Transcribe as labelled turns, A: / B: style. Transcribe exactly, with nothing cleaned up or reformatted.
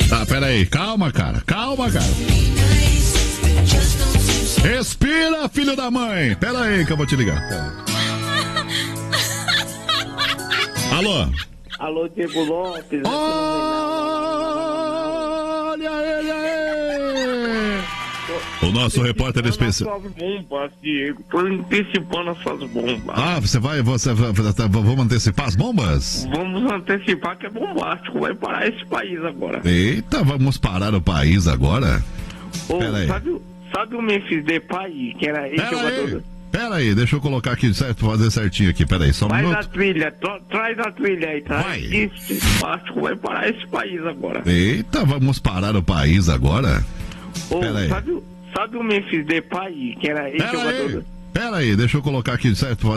A: Tá, pera aí, calma, cara, calma, cara. Respira, filho da mãe. Pera aí que eu vou te ligar. Alô?
B: Alô, Diego Lopes.
A: Olha ele aí! O nosso repórter especial.
B: Bombas, Diego. Tô antecipando essas bombas.
A: Ah, você vai, você vai, vamos antecipar as bombas?
B: Vamos antecipar que é bombástico. Vai parar esse país agora.
A: Eita, vamos parar o país agora?
B: Ô,
A: Pera aí.
B: sabe, sabe o Memphis Depay, que era esse
A: Pera
B: jogador?
A: aí, pera aí, deixa eu colocar aqui, certo, fazer certinho aqui, pera aí, só um
B: Traz a
A: minuto.
B: trilha, tra- traz a trilha aí, traz.
A: Vai.
B: Esse bombástico vai parar esse país agora.
A: Eita, vamos parar o país agora?
B: Ô,
A: Pera aí.
B: sabe, sabe o Memphis Depay, que era esse
A: Pera
B: jogador?
A: aí, pera aí, deixa eu colocar aqui, certo,